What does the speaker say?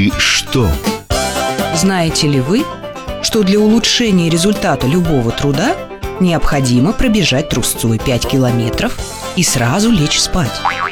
И что? Знаете ли вы, что для улучшения результата любого труда необходимо пробежать трусцой 5 километров и сразу лечь спать?